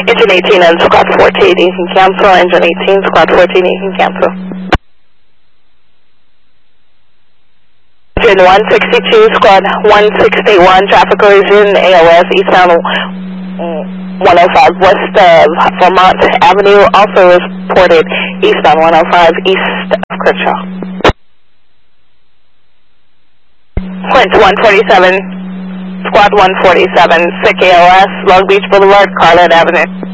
Engine 18 and Squad 14, you can cancel. Engine 18, Squad 14, you can cancel. Engine 162, Squad 161, traffic collision, AOS, eastbound 105 west of Vermont Avenue, also reported eastbound 105 east of Crenshaw. Quint 147, Squad 147, SIC AOS, Long Beach Boulevard, Carlin Avenue.